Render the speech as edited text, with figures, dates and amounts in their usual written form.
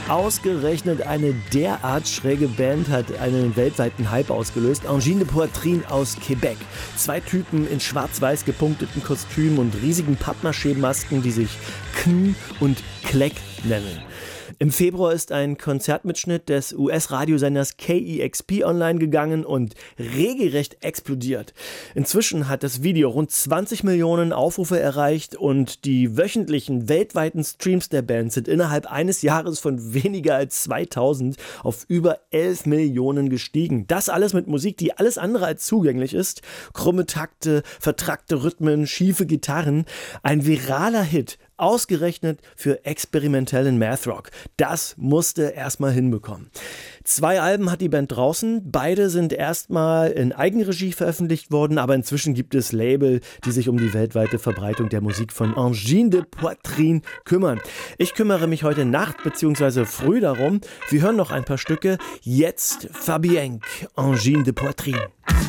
Ausgerechnet eine derart schräge Band hat einen weltweiten Hype ausgelöst. Angine de Poitrine aus Quebec. 2 Typen in schwarz-weiß gepunkteten Kostümen und riesigen Pappmaché-Masken, die sich Kn und Kleck nennen. Im Februar ist ein Konzertmitschnitt des US-Radiosenders KEXP online gegangen und regelrecht explodiert. Inzwischen hat das Video rund 20 Millionen Aufrufe erreicht und die wöchentlichen weltweiten Streams der Band sind innerhalb eines Jahres von weniger als 2000 auf über 11 Millionen gestiegen. Das alles mit Musik, die alles andere als zugänglich ist. Krumme Takte, vertrackte Rhythmen, schiefe Gitarren. Ein viraler Hit. Ausgerechnet für experimentellen Mathrock. Das musste erstmal hinbekommen. 2 Alben hat die Band draußen. Beide sind erstmal in Eigenregie veröffentlicht worden, aber inzwischen gibt es Label, die sich um die weltweite Verbreitung der Musik von Angine de Poitrine kümmern. Ich kümmere mich heute Nacht bzw. früh darum. Wir hören noch ein paar Stücke. Jetzt Fabienque, Angine de Poitrine.